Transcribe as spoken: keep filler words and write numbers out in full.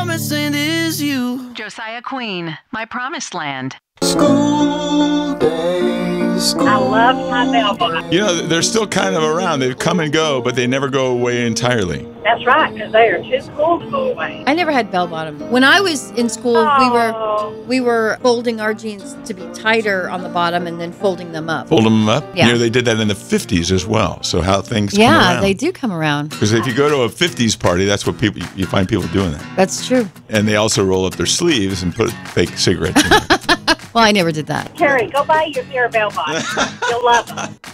Promising is you. Josiah Queen, My Promised Land. School days. School. I love my bell bottom. You know, they're still kind of around. They come and go, but they never go away entirely. That's right, because they are too cool to go away. I never had bell bottom. When I was in school, Oh. we were we were folding our jeans to be tighter on the bottom and then folding them up. Fold them up. Yeah. You know, they did that in the fifties as well. So how things come Yeah, around. they do come around. Because if you go to a fifties party, that's what people you find people doing that. That's true. And they also roll up their sleeves and put fake cigarettes in there. Well, I never did that. Terry, go buy your pair of bell bottoms. You'll love them.